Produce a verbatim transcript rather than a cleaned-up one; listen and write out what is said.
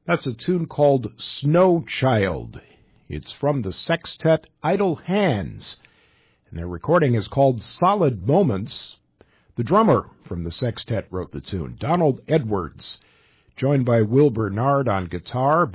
That's a tune called Snow Child. It's from the sextet Idle Hands, and their recording is called Solid Moments. The drummer from the sextet wrote the tune, Donald Edwards, joined by Will Bernard on guitar,